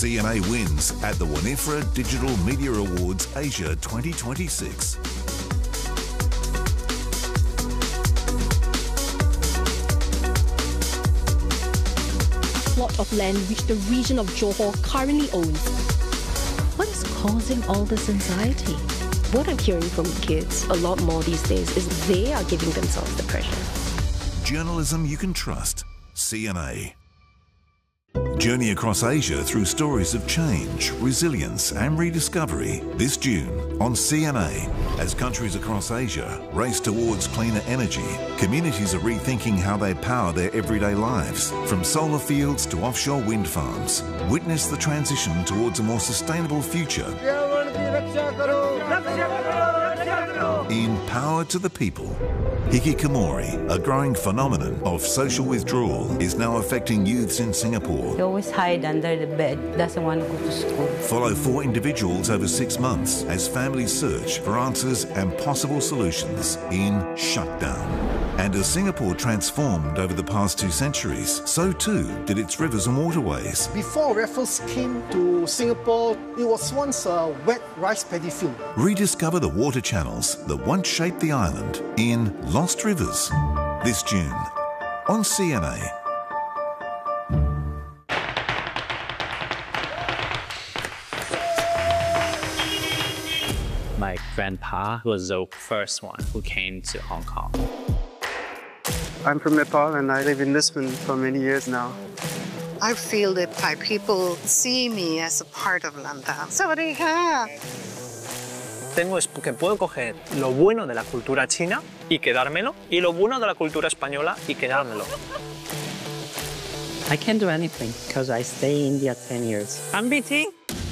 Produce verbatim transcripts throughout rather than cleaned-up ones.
C N A wins at the Winifred Digital Media Awards Asia twenty twenty-six. Plot of land which the region of Johor currently owns. What is causing all this anxiety? What I'm hearing from kids a lot more these days is they are giving themselves depression. Journalism you can trust. C N A. Journey across Asia through stories of change, resilience and rediscovery this June on C N A. As countries across Asia race towards cleaner energy, communities are rethinking how they power their everyday lives. From solar fields to offshore wind farms, witness the transition towards a more sustainable future. In Power to the People, hikikomori, a growing phenomenon of social withdrawal, is now affecting youths in Singapore. He always hide under the bed, doesn't want to go to school. Follow four individuals over six months as families search for answers and possible solutions in Shutdown. And as Singapore transformed over the past two centuries, so too did its rivers and waterways. Before Raffles came to Singapore, it was once a wet rice paddy field. Rediscover the water channels that once shaped the island in Lost Rivers this June on C N A. My grandpa was the first one who came to Hong Kong. I'm from Nepal and I live in Lisbon for many years now. I feel that Thai people see me as a part of Lantau. Sawadee-ka! Tengo es que puedo coger lo bueno de la cultura china y quedármelo, y lo bueno de la cultura española y quedármelo. I can do anything because I stay in India ten years. I'm B T.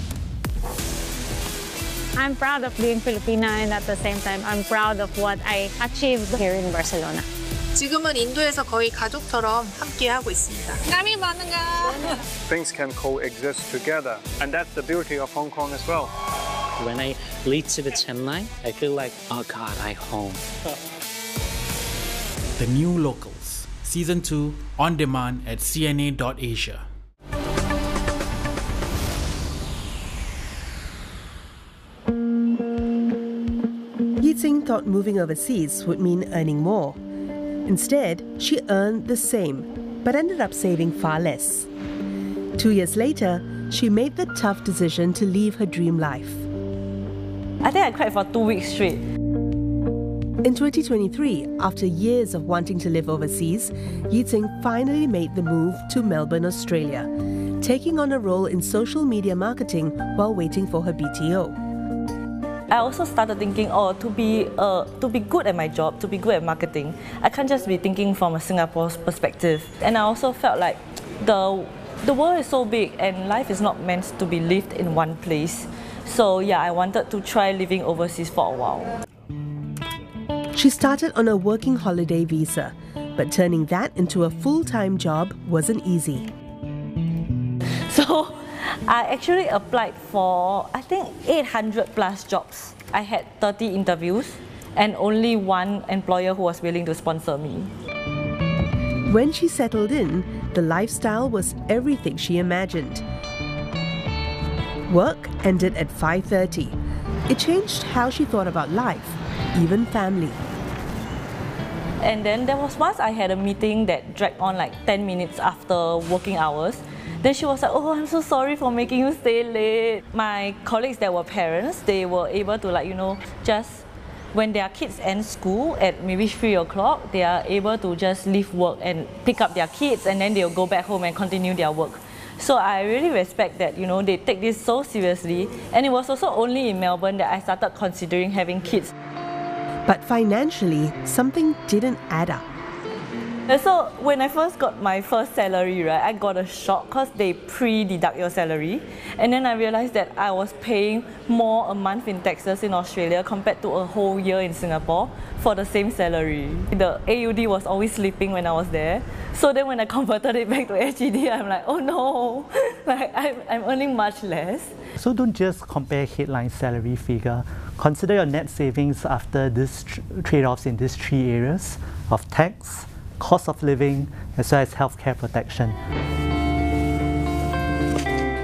I'm proud of being Filipina, and at the same time, I'm proud of what I achieved here in Barcelona. 지금은 인도에서 거의 가족처럼 함께 하고 있습니다. Kami bangga. Things can coexist together, and that's the beauty of Hong Kong as well. When I lead to the Chennai, I feel like, oh God, I'm home. The New Locals, Season two, on demand at C N A dot asia. Yi Tsing thought moving overseas would mean earning more. Instead, she earned the same, but ended up saving far less. Two years later, she made the tough decision to leave her dream life. I think I cried for two weeks straight. In twenty twenty-three, after years of wanting to live overseas, Yi Tsing finally made the move to Melbourne, Australia, taking on a role in social media marketing while waiting for her B T O. I also started thinking, oh, to be uh, to be good at my job, to be good at marketing, I can't just be thinking from a Singapore's perspective. And I also felt like the the world is so big and life is not meant to be lived in one place. So yeah, I wanted to try living overseas for a while. She started on a working holiday visa, but turning that into a full-time job wasn't easy. So I actually applied for, I think, eight hundred plus jobs. I had thirty interviews and only one employer who was willing to sponsor me. When she settled in, the lifestyle was everything she imagined. Work ended at five thirty. It changed how she thought about life, even family. And then there was once I had a meeting that dragged on like ten minutes after working hours. Then she was like, oh, I'm so sorry for making you stay late. My colleagues that were parents, they were able to, like, you know, just when their kids end school at maybe three o'clock, they are able to just leave work and pick up their kids, and then they'll go back home and continue their work. So I really respect that, you know, they take this so seriously. And it was also only in Melbourne that I started considering having kids. But financially, something didn't add up. So when I first got my first salary, right, I got a shock because they pre-deduct your salary. And then I realized that I was paying more a month in taxes in Australia compared to a whole year in Singapore for the same salary. The A U D was always slipping when I was there. So then when I converted it back to S G D, I'm like, oh no, like I'm, I'm earning much less. So don't just compare headline salary figure. Consider your net savings after these trade-offs in these three areas of tax, cost of living, as well as healthcare protection.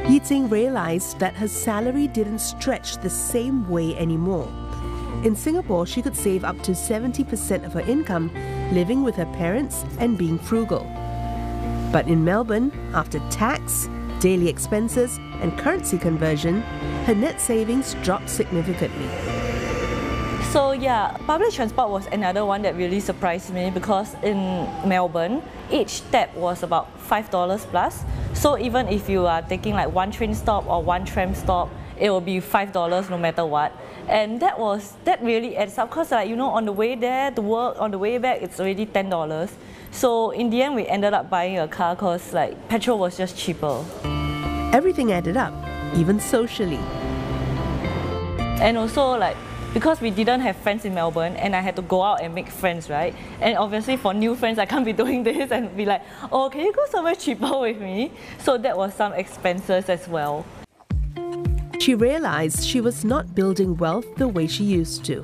Yiting realized that her salary didn't stretch the same way anymore. In Singapore, she could save up to seventy percent of her income living with her parents and being frugal. But in Melbourne, after tax, daily expenses and currency conversion, her net savings dropped significantly. So yeah, public transport was another one that really surprised me because in Melbourne, each step was about five dollars plus. So even if you are taking like one train stop or one tram stop, it will be five dollars no matter what. And that was, that really adds up because like, you know, on the way there to work, on the way back, it's already ten dollars. So in the end, we ended up buying a car because like petrol was just cheaper. Everything added up, even socially. And also like, because we didn't have friends in Melbourne and I had to go out and make friends, right? And obviously for new friends, I can't be doing this and be like, oh, can you go somewhere cheaper with me? So that was some expenses as well. She realized she was not building wealth the way she used to.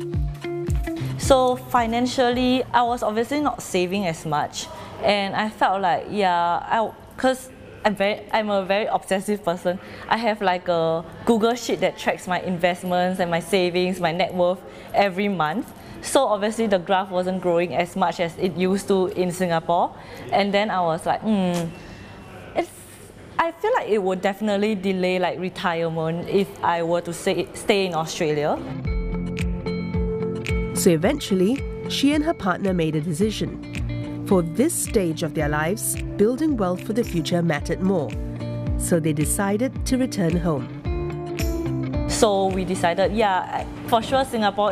So financially, I was obviously not saving as much. And I felt like, yeah, because I'm, very, I'm a very obsessive person. I have like a Google sheet that tracks my investments and my savings, my net worth every month. So obviously the graph wasn't growing as much as it used to in Singapore. And then I was like, hmm, it's, I feel like it would definitely delay like retirement if I were to stay, stay in Australia. So eventually, she and her partner made a decision. For this stage of their lives, building wealth for the future mattered more. So they decided to return home. So we decided, yeah, for sure Singapore